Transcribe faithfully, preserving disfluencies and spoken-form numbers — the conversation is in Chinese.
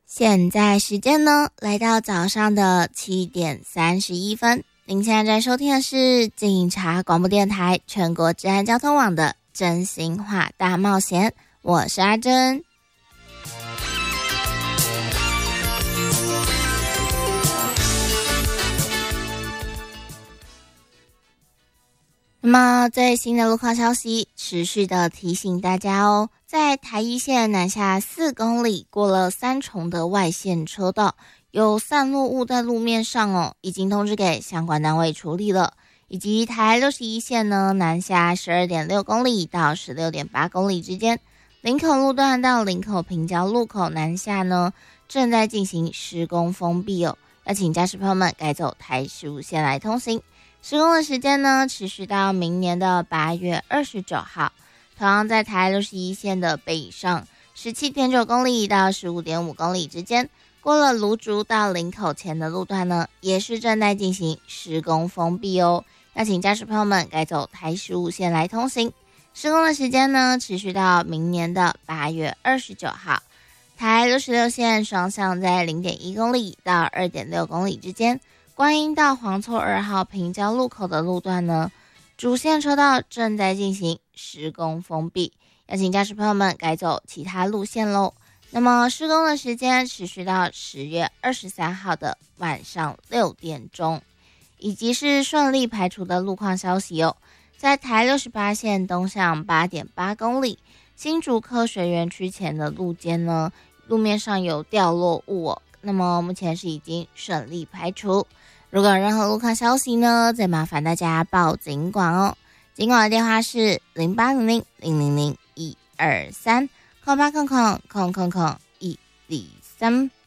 现在时间呢来到早上的七点三十一分，您现在在收听的是警察广播电台全国治安交通网的真心话大冒险，我是阿珍。那么最新的路况消息，持续的提醒大家哦，在台一线南下四公里过了三重的外线车道，有散落物在路面上哦，已经通知给相关单位处理了。以及台六十一线呢南下 十二点六公里到 十六点八公里之间，林口路段到林口平交路口南下呢正在进行施工封闭哦，要请驾驶朋友们改走台十五线来通行。施工的时间呢持续到明年的八月二十九号。同样在台六十一线的北上 十七点九公里到 十五点五公里之间，过了芦竹到林口前的路段呢也是正在进行施工封闭哦，要请驾驶朋友们改走台十五线来通行。施工的时间呢持续到明年的八月二十九号。台六十六线双向在 零点一公里到 二点六公里之间，观音到黄厝二号平交路口的路段呢，主线车道正在进行施工封闭，要请驾驶朋友们改走其他路线咯。那么施工的时间持续到十月二十三号的晚上六点钟。以及是顺利排除的路况消息哦，在台六十八线东向 八点八公里，新竹科学园区前的路肩呢，路面上有掉落物哦，那么目前是已经顺利排除。如果有任何路况消息呢，再麻烦大家报警管哦。警管的电话是零八零零零零零一二三，空八空空空空空一二三。